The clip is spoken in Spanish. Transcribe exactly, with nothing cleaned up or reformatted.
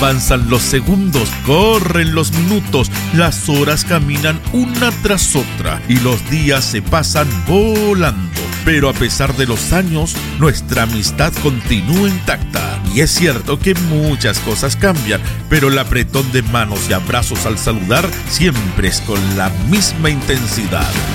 Avanzan los segundos, corren los minutos, las horas caminan una tras otra y los días se pasan volando. Pero a pesar de los años, nuestra amistad continúa intacta. Y es cierto que muchas cosas cambian, pero el apretón de manos y abrazos al saludar siempre es con la misma intensidad.